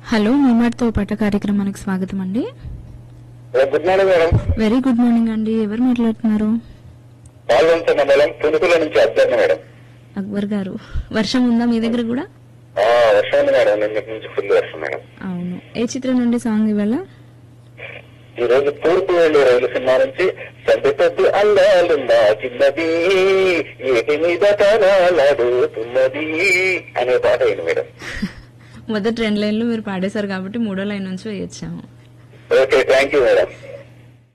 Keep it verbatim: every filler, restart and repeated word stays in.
Hello మీమాటితో పాట కార్యక్రమానికి స్వాగతం అండి. Good morning madam. Very good morning అండి. ఎవరు మాట్లాడుతున్నారు? పాల్వంచ మండలం పునుకుల నుంచి అభ్యర్థి మేడం. అక్బర్ గారు, వర్షం ఉందా మీ దగ్గర కూడా? ఆ, వర్షం ఉంది మేడం, నిన్నటి నుంచి ఫుల్ వర్షం మేడం. అవును. ఏ చిత్రం నుండి సాంగ్ ఇవాళ? ఈ రోజు తూర్పు వెళ్ళి రైలు సినిమా నుంచి సంత పెద్ద అల్లాలున్నా చిన్నది ఏటి మీద తానాలాడుతున్నది అనే పాట అయింది మేడం. మొదటి రెండు లైన్లు మీరు పాడేశారు కాబట్టి మూడో లైన్ నుంచి వేయొచ్చాము. Okay, thank you madam.